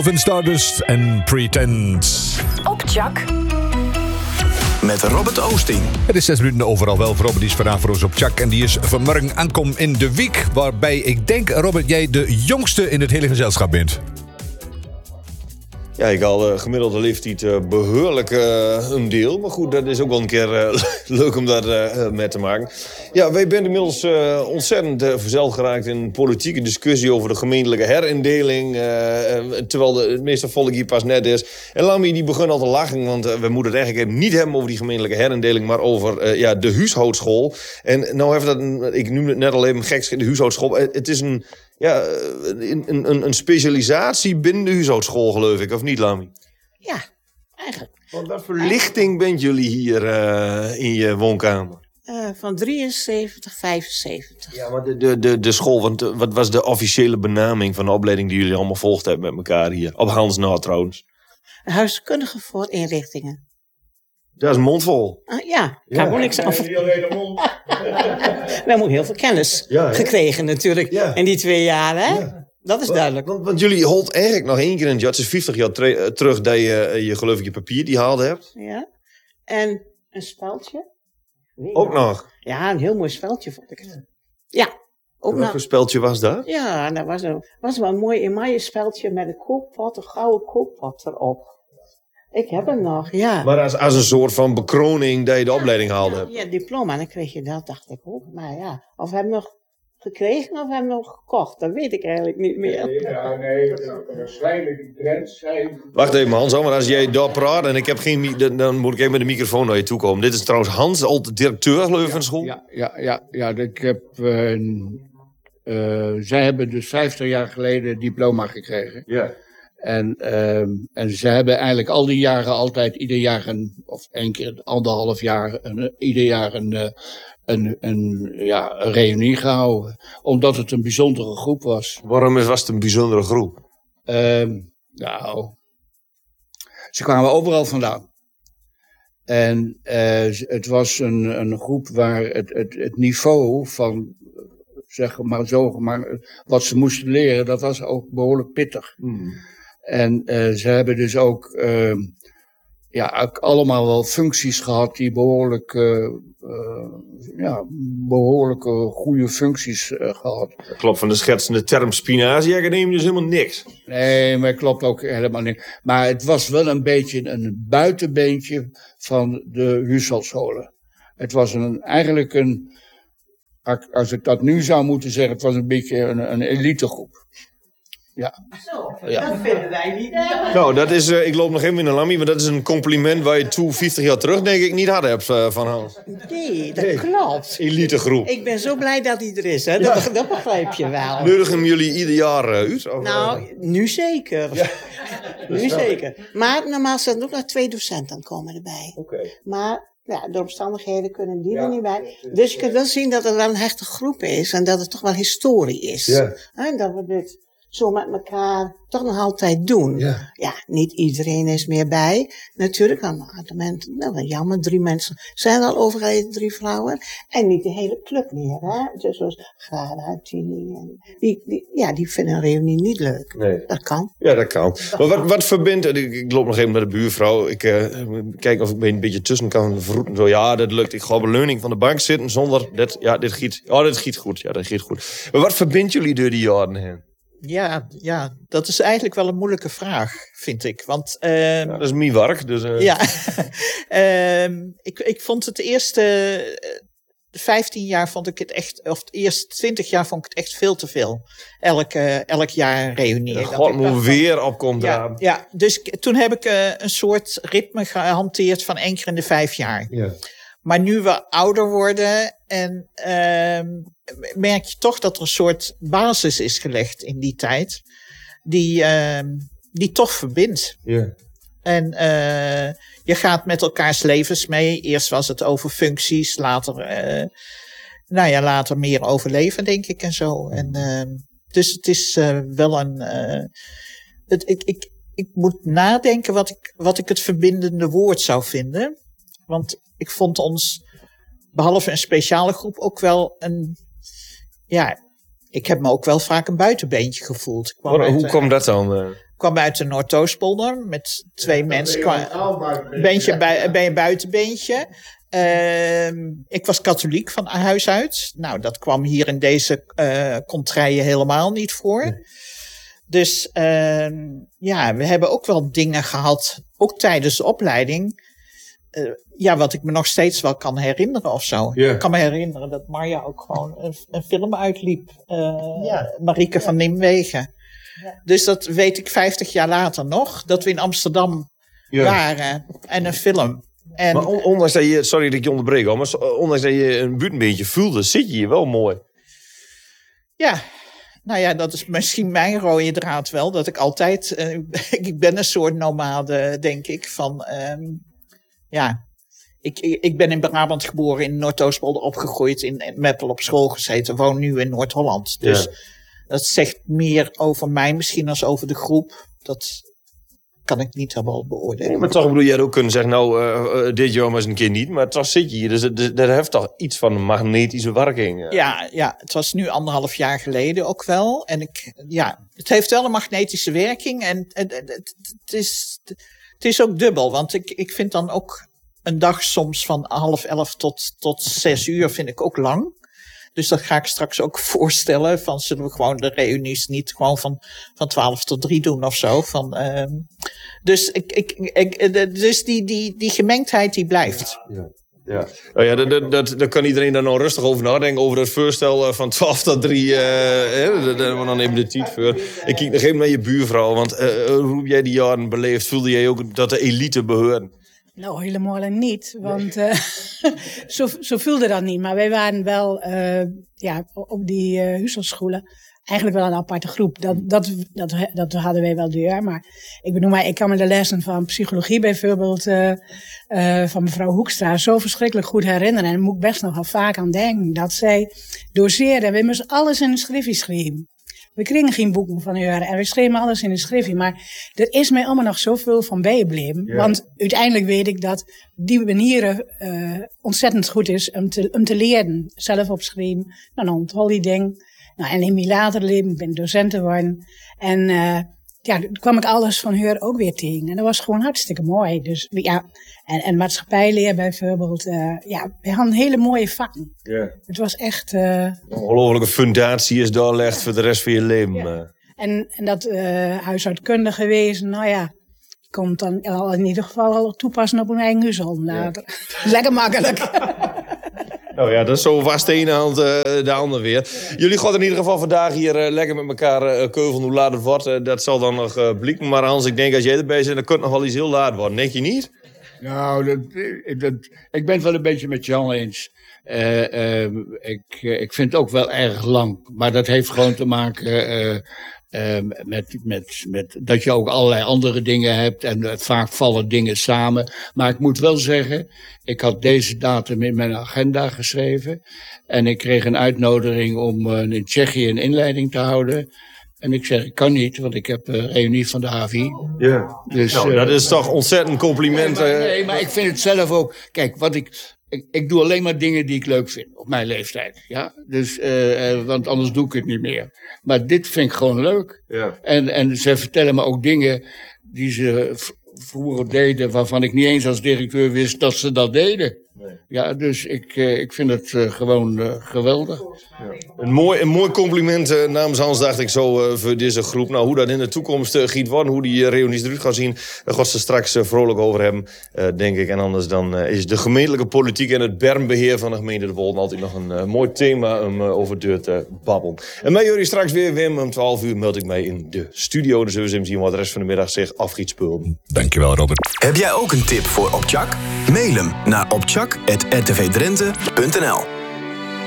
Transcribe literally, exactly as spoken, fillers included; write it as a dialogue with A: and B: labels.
A: Alvin Stardust en Pretend.
B: Op Chak.
C: Met Robert Oosting.
A: Het is zes minuten overal wel voor Robert, die is vandaag voor ons op Chak. En die is vanmorgen aankom in de week. Waarbij ik denk, Robert, jij de jongste in het hele gezelschap bent.
D: Ja, ik had de gemiddelde leeftijd uh, behoorlijk uh, een deel. Maar goed, dat is ook wel een keer uh, leuk om daar uh, mee te maken. Ja, wij zijn inmiddels uh, ontzettend uh, verzeld geraakt in een politieke discussie over de gemeentelijke herindeling. Uh, terwijl de, het meeste volk hier pas net is. En Lammy die begon al te lachen, want uh, we moeten het eigenlijk niet hebben over die gemeentelijke herindeling, maar over uh, ja, de huishoudschool. En nou heeft dat, een, ik noemde het net al even geks, de huishoudschool. Het is een... Ja, een, een, een specialisatie binnen de huishoudschool, geloof ik. Of niet, Lamy?
E: Ja, eigenlijk.
D: Want wat voor lichting bent jullie hier uh, in je woonkamer?
E: Uh, van drieënzeventig, vijfenzeventig.
D: Ja, maar de, de, de, de school, want uh, wat was de officiële benaming van de opleiding die jullie allemaal volgd hebben met elkaar hier? Op Hans Noord trouwens.
E: Huiskundige voor inrichtingen.
D: Dat is mondvol.
E: Uh, ja, daar moet ik zelf. We hebben heel veel kennis
D: ja,
E: gekregen natuurlijk
D: ja.
E: in die twee jaar, hè? Ja. Dat is
D: want,
E: duidelijk.
D: Want, want jullie holdt eigenlijk nog één keer in het jaar, het is vijftig jaar tre- terug dat je, je geloof ik je papier die haalde hebt.
E: Ja. En een speldje. Nee,
D: ook
E: nou.
D: nog?
E: Ja, een heel mooi speldje vond ik het. Ja. Ook
D: wat
E: nog.
D: voor speldje was dat?
E: Ja, dat was, een, was wel een mooi emaille speldje met een kookpot, een gouden kookpot erop. Ik heb hem nog, ja.
D: Maar als, als een soort van bekroning dat je de ja, opleiding haalde hebt.
E: Ja, ja, diploma, dan kreeg je dat, dacht ik ook. Maar ja, of heb je hem nog gekregen of heb je hem nog gekocht? Dat weet ik eigenlijk niet meer.
F: Nee, ja, nee, waarschijnlijk die trends zijn...
D: Wacht even Hans, maar als jij daar praat en ik heb geen... Dan, dan moet ik even met de microfoon naar je toe komen. Dit is trouwens Hans, oud directeur geloof ik van school.
F: Ja, ja, ja, ja, ik heb... Uh, uh, zij hebben dus vijftig jaar geleden een diploma gekregen.
D: Ja.
F: En, uh, en ze hebben eigenlijk al die jaren altijd, ieder jaar een, of één keer anderhalf jaar, een, ieder jaar een, uh, een, een, ja, een reunie gehouden. Omdat het een bijzondere groep was.
D: Waarom was het een bijzondere groep?
F: Uh, nou, ze kwamen overal vandaan. En uh, het was een, een groep waar het, het, het niveau van, zeg maar zo, maar wat ze moesten leren, dat was ook behoorlijk pittig. Hmm. En uh, ze hebben dus ook, uh, ja, ook allemaal wel functies gehad die behoorlijk, uh, uh, ja, behoorlijke goede functies uh, gehad.
D: Dat klopt van de schetsende term spinazie-academie dus helemaal niks.
F: Nee, maar klopt ook helemaal niks. Maar het was wel een beetje een buitenbeentje van de huishoudscholen. Het was een, eigenlijk een, als ik dat nu zou moeten zeggen, het was een beetje een, een elitegroep. Ja.
E: Zo,
F: ja.
E: Dat vinden wij niet.
D: Nou, dat is, uh, ik loop nog even in de Lammy, maar dat is een compliment waar je toe vijftig jaar terug denk ik niet had hebt uh, van Hans.
E: Nee, dat nee. klopt.
D: Elitegroep.
E: Ik ben zo blij dat hij er is, hè? Dat, ja. dat begrijp je wel.
D: Nodigen jullie ieder jaar uh, uit? Of,
E: nou,
D: uh...
E: nu zeker. Ja. nu zeker. Maar normaal zijn er ook nog twee docenten komen erbij.
D: Oké. Okay.
E: Maar... Ja, door omstandigheden kunnen die ja, er niet bij. Dus je kunt wel zien dat er wel een hechte groep is. En dat het toch wel historie is. Ja. En dat we dit zo met elkaar toch nog altijd doen. Ja, ja niet iedereen is meer bij. Natuurlijk, nou, nou, jammer, drie mensen zijn al overleden, drie vrouwen. En niet de hele club meer, hè. Dus zoals Grada, Tini. En die, die, ja, die vinden een reunie niet leuk. Nee. Dat kan.
D: Ja, dat kan. Dat maar wat, kan. wat verbindt... Ik, ik loop nog even naar de buurvrouw. Ik uh, kijk of ik me een beetje tussen kan verroeten. Zo, ja, dat lukt. Ik ga op een leuning van de bank zitten zonder... Dit, ja, dit giet. Oh, dit giet goed. Ja, dat giet goed. Maar wat verbindt jullie door die jaren heen?
G: Ja, ja, dat is eigenlijk wel een moeilijke vraag, vind ik. Want, uh,
D: ja, dat is mijn werk. Dus, uh...
G: Ja, uh, ik, ik vond het eerste uh, vijftien jaar vond ik het echt, of het eerste twintig jaar vond ik het echt veel te veel. Elk, uh, elk jaar een reunie.
D: Ja, God moet weer opkomt.
G: Ja, ja, dus toen heb ik uh, een soort ritme gehanteerd van één keer in de vijf jaar. Ja. Maar nu we ouder worden en uh, merk je toch dat er een soort basis is gelegd in die tijd. Die, uh, die toch verbindt. Yeah. En uh, je gaat met elkaars levens mee. Eerst was het over functies, later, uh, nou ja, later meer over leven, denk ik en zo. En, uh, dus het is uh, wel een... Uh, het, ik, ik, ik moet nadenken wat ik, wat ik het verbindende woord zou vinden. Want ik vond ons, behalve een speciale groep, ook wel een... Ja, ik heb me ook wel vaak een buitenbeentje gevoeld.
D: Hoe, hoe komt dat dan?
G: kwam uit de Noordoostpolder met twee ja, mensen. Ben je, beentje, bij, ben je buitenbeentje. Uh, ik was katholiek van huis uit. Nou, dat kwam hier in deze uh, contraien helemaal niet voor. Nee. Dus uh, ja, we hebben ook wel dingen gehad, ook tijdens de opleiding. Uh, ja, wat ik me nog steeds wel kan herinneren of zo. Yeah. Ik kan me herinneren dat Marja ook gewoon een, een film uitliep. Uh, ja. Marieke ja. van Nimwegen. Ja. Dus dat weet ik vijftig jaar later nog. Dat we in Amsterdam ja. waren. En een film. En,
D: maar ondanks dat je, sorry dat ik je onderbreek, maar ondanks dat je een buitenbeentje voelde, zit je hier wel mooi.
G: Ja, nou ja, dat is misschien mijn rode draad wel. Dat ik altijd, uh, ik ben een soort nomade, denk ik. Van, um, ja, ik, ik ben in Brabant geboren, in Noordoostpolder opgegroeid, in, in Meppel op school gezeten, woon nu in Noord-Holland. Dus ja. dat zegt meer over mij misschien als over de groep. Dat kan ik niet helemaal beoordelen.
D: Nee, maar toch bedoel, je had ook kunnen zeggen, nou, uh, uh, dit jaar maar eens een keer niet. Maar toch zit je hier, dus dat heeft toch iets van een magnetische werking. Uh.
G: Ja, ja, het was nu anderhalf jaar geleden ook wel. En ik, ja, het heeft wel een magnetische werking. En het, het, het, is, het is ook dubbel, want ik, ik vind dan ook een dag soms van half elf tot, tot zes uur vind ik ook lang. Dus dat ga ik straks ook voorstellen. Van zullen we gewoon de reunies niet gewoon van, van twaalf tot drie doen of zo. Van, uh, dus ik, ik, ik, dus die, die, die gemengdheid die blijft.
D: Ja. Ja, oh ja, dat, dat, dat kan iedereen daar nou rustig over nadenken. Over het voorstel van twaalf tot drie. Uh, hè, daar hebben we dan even de tijd voor. Ik kijk nog even naar je buurvrouw. Want uh, hoe heb jij die jaren beleefd? Voelde jij ook dat de elite behoorde?
B: Nou, helemaal niet, want uh, zo, zo voelde dat niet. Maar wij waren wel uh, ja, op die uh, huishoudscholen eigenlijk wel een aparte groep. Dat, dat, dat, dat hadden wij wel door. Maar ik bedoel, maar ik kan me de lessen van psychologie bijvoorbeeld uh, uh, van mevrouw Hoekstra zo verschrikkelijk goed herinneren. En daar moet ik best nogal vaak aan denken. Dat zij doseerde. We moesten alles in een schriftje schrijven. We kregen geen boeken van haar en we schreven alles in een schriftje. Maar er is mij allemaal nog zoveel van bijgebleven. Ja. Want uiteindelijk weet ik dat die manier uh, ontzettend goed is om te, om te leren. Zelf opschrijven. Nou, dan onthoud die ding. Nou, en in mijn later leven, ik ben docent geworden. En uh, ja, toen kwam ik alles van haar ook weer tegen. En dat was gewoon hartstikke mooi. Dus ja, en, en maatschappijleer bijvoorbeeld. Uh, ja, we hadden hele mooie vakken. Yeah. Het was echt... Uh,
D: een ongelofelijke fundatie is doorgelegd voor de rest van je leven. Ja.
B: En, en dat uh, huishoudkundige wezen, nou ja, komt dan in ieder geval al toepassen op een eigen huishouden. Nou, ja. Lekker makkelijk.
D: Nou ja, dat is zo vast de ene hand uh, de andere weer. Jullie gaan in ieder geval vandaag hier uh, lekker met elkaar uh, keuvelen hoe laat het wordt. Uh, dat zal dan nog uh, blikken. Maar Hans, ik denk als jij erbij bent, dan kan het nog wel iets heel laat worden. Denk je niet?
F: Nou, dat, dat, ik ben het wel een beetje met Jan eens. Uh, uh, ik, uh, ik vind het ook wel erg lang. Maar dat heeft gewoon te maken... Uh, Uh, met, met, met dat je ook allerlei andere dingen hebt en uh, vaak vallen dingen samen. Maar ik moet wel zeggen, ik had deze datum in mijn agenda geschreven en ik kreeg een uitnodiging om uh, in Tsjechië een inleiding te houden. En ik zeg, ik kan niet, want ik heb een reunie van de H V I.
D: Ja, dus, nou, uh, dat is toch ontzettend compliment.
F: Nee maar, nee, maar ik vind het zelf ook... Kijk, wat ik... Ik, ik doe alleen maar dingen die ik leuk vind, op mijn leeftijd. Ja? Dus, uh, uh, want anders doe ik het niet meer. Maar dit vind ik gewoon leuk. Ja. En, en ze vertellen me ook dingen die ze v- vroeger deden, waarvan ik niet eens als directeur wist dat ze dat deden. Nee. Ja, dus ik, uh, ik vind het uh, gewoon uh, geweldig.
D: Ja. Een, mooi, een mooi compliment uh, namens Hans, dacht ik zo, uh, voor deze groep. Nou, hoe dat in de toekomst uh, giet worden, hoe die uh, reunies eruit gaan zien, daar gaan ze straks uh, vrolijk over hebben, uh, denk ik. En anders dan uh, is de gemeentelijke politiek en het bermbeheer van de gemeente De Wolden altijd nog een uh, mooi thema om uh, over deur te babbelen. En mij jullie straks weer, Wim, om twaalf uur meld ik mij in de studio. Dan zullen we eens zien wat de rest van de middag zich af gaat spelen.
A: Dankjewel, Robert.
C: Heb jij ook een tip voor Opchak? Mail hem naar opchak apenstaartje r t v drenthe punt n l.